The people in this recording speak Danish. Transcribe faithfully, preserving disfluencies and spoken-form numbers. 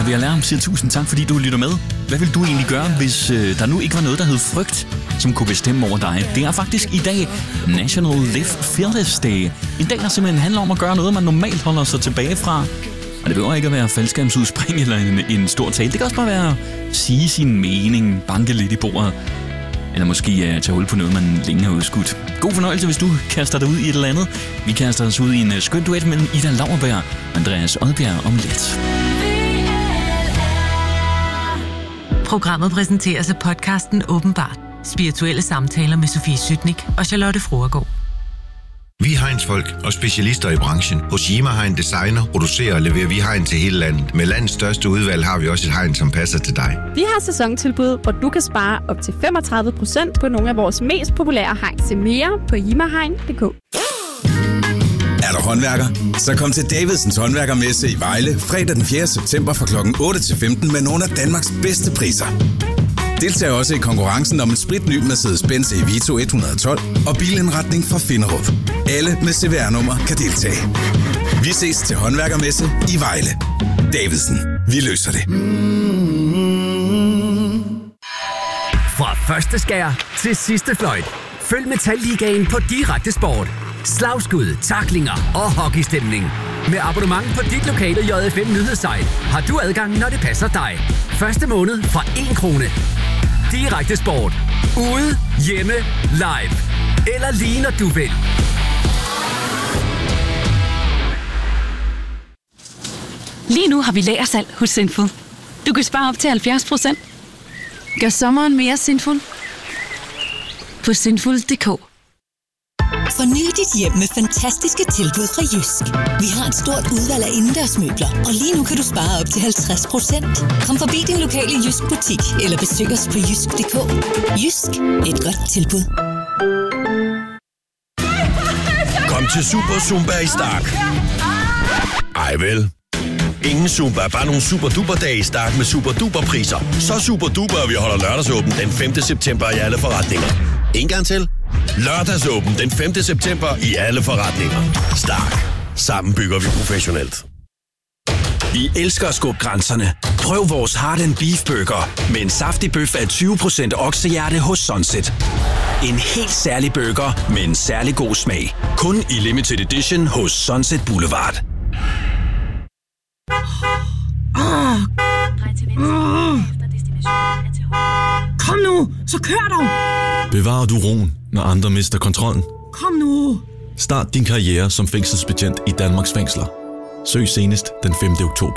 vil jeg lære sige tusind tak, fordi du lytter med. Hvad vil du egentlig gøre, hvis øh, der nu ikke var noget, der hed frygt, som kunne bestemme over dig? Det er faktisk i dag National Live Fearless Day. En dag, der simpelthen handler om at gøre noget, man normalt holder sig tilbage fra. Og det behøver ikke at være faldskærmsudspring eller en, en stor tale. Det kan også bare være at sige sin mening, banke lidt i bordet. Eller måske uh, tage hul på noget, man længe har udskudt. God fornøjelse, hvis du kaster dig ud i et eller andet. Vi kaster os ud i en uh, skøn duet mellem Ida Lauerberg og Andreas Odbjerg om lidt. Programmet præsenteres af podcasten Åbenbart. Spirituelle samtaler med Sofie Sytnik og Charlotte Fruergaard. Vi er Heinz-folk og specialister i branchen. Hos Yima Hein Designer producerer og leverer vi hegn til hele landet. Med landets største udvalg har vi også et hegn, som passer til dig. Vi har sæsontilbud, hvor du kan spare op til femogtredive procent på nogle af vores mest populære hegn. Se mere på yima hein punktum d k. Er du håndværker? Så kom til Davidsens Håndværkermesse i Vejle fredag den fjerde september fra klokken otte til femten med nogle af Danmarks bedste priser. Deltag også i konkurrencen om en spritny Mercedes-Benz E Vito et hundrede og tolv og bilindretning fra Finderup. Alle med C V R-nummer kan deltage. Vi ses til Håndværkermesse i Vejle. Davidsen. Vi løser det. Fra første skær til sidste fløjt. Følg Metalligaen på Direkte Sport. Slagskud, tacklinger og hockeystemning. Med abonnement på dit lokale J F M nyhedssite har du adgang, når det passer dig. Første måned for én krone. Direkte Sport. Ude, hjemme, live. Eller lige når du vil. Lige nu har vi lagersalg hos Sinful. Du kan spare op til halvfjerds procent. Gør sommeren mere Sinful på sinful punktum d k. Forny dit hjem med fantastiske tilbud fra Jysk. Vi har et stort udvalg af indendørsmøbler, og lige nu kan du spare op til halvtreds procent. Kom forbi din lokale Jysk butik, eller besøg os på jysk punktum d k. Jysk. Et godt tilbud. Kom til Super Zumba i Stark. Ej vel. Ingen Zumba, bare nogle super duper dage i Stark med super duper priser. Så super duper, at vi holder lørdagsåben den femte september i alle forretninger. En gang til. Lørdagsåben den femte september i alle forretninger. Stark. Sammen bygger vi professionelt. Vi elsker at skubbe grænserne. Prøv vores Heart and Beef Burger med en saftig bøf af tyve procent oksehjerte hos Sunset. En helt særlig burger med en særlig god smag. Kun i limited edition hos Sunset Boulevard. Oh. Oh. Kom nu, så kør dog! Bevarer du roen, når andre mister kontrollen? Kom nu! Start din karriere som fængselsbetjent i Danmarks fængsler. Søg senest den femte oktober.